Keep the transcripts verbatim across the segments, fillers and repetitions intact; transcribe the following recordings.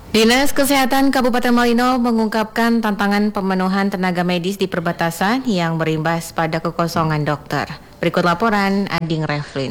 Dinas Kesehatan Kabupaten Malino mengungkapkan tantangan pemenuhan tenaga medis di perbatasan yang berimbas pada kekosongan dokter. Berikut laporan Ading Reflin.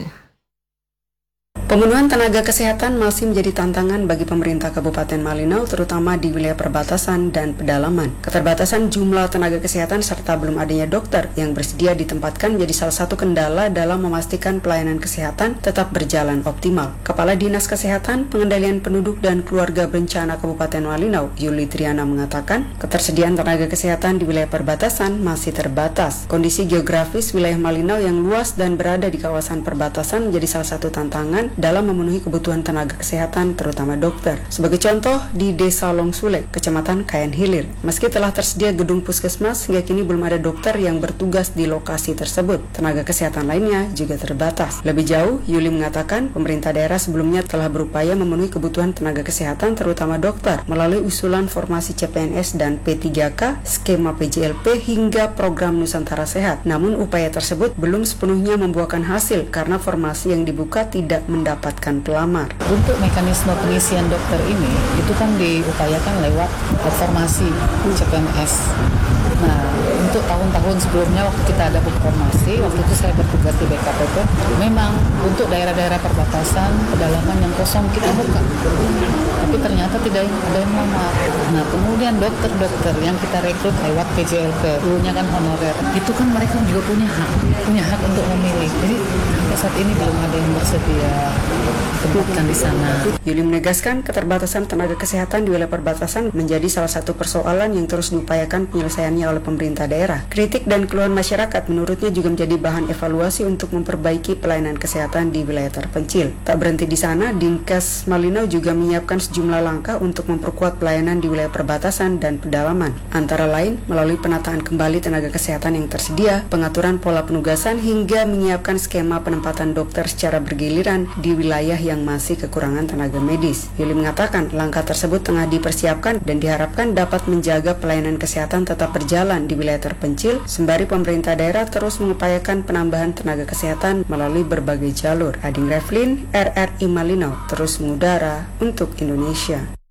Pemenuhan tenaga kesehatan masih menjadi tantangan bagi pemerintah Kabupaten Malino, terutama di wilayah perbatasan dan pedalaman. Keterbatasan jumlah tenaga kesehatan serta belum adanya dokter yang bersedia ditempatkan menjadi salah satu kendala dalam memastikan pelayanan kesehatan tetap berjalan optimal. Kepala Dinas Kesehatan, Pengendalian Penduduk dan Keluarga Berencana Kabupaten Malino, Yuli Triana mengatakan, ketersediaan tenaga kesehatan di wilayah perbatasan masih terbatas. Kondisi geografis wilayah Malino yang luas dan berada di kawasan perbatasan menjadi salah satu tantangan dalam memenuhi kebutuhan tenaga kesehatan, terutama dokter. Sebagai contoh, di Desa Longsule, Kecamatan Kayan Hilir, meski telah tersedia gedung puskesmas, hingga kini belum ada dokter yang bertugas di lokasi tersebut. Tenaga kesehatan lainnya juga terbatas. Lebih jauh, Yuli mengatakan pemerintah daerah sebelumnya telah berupaya memenuhi kebutuhan tenaga kesehatan, terutama dokter, melalui usulan formasi C P N S dan P tiga K, skema P J L P, hingga program Nusantara Sehat. Namun upaya tersebut belum sepenuhnya membuahkan hasil karena formasi yang dibuka tidak mendapatkan pelamar. Untuk mekanisme pengisian dokter ini, itu kan diupayakan lewat formasi C P N S. Nah, untuk tahun-tahun sebelumnya waktu kita ada formasi, waktu itu saya bertugas di B K P P, memang untuk daerah-daerah perbatasan, pedalaman yang kosong kita buka. Tapi ternyata tidak ada yang mau. Nah, kemudian dokter-dokter yang kita rekrut lewat P J L P, dulunya kan honorer, itu kan mereka juga punya hak, punya hak untuk memilih. Jadi sampai saat ini belum ada yang bersedia ditempatkan di sana. Yuli menegaskan keterbatasan tenaga kesehatan di wilayah perbatasan menjadi salah satu persoalan yang terus diupayakan penyelesaiannya oleh pemerintah daerah. Kritik dan keluhan masyarakat menurutnya juga menjadi bahan evaluasi untuk memperbaiki pelayanan kesehatan di wilayah terpencil. Tak berhenti di sana, Dinkes Malino juga menyiapkan sejumlah langkah untuk memperkuat pelayanan di wilayah perbatasan dan pedalaman. Antara lain, melalui penataan kembali tenaga kesehatan yang tersedia, pengaturan pola penugasan, hingga menyiapkan skema penempatan dokter secara bergiliran di wilayah yang masih kekurangan tenaga medis. Yuli mengatakan langkah tersebut tengah dipersiapkan dan diharapkan dapat menjaga pelayanan kesehatan tetap berjalan di wilayah terpencil, sembari pemerintah daerah terus mengupayakan penambahan tenaga kesehatan melalui berbagai jalur. Ading Reflin, R R I Malino, terus mengudara untuk Indonesia.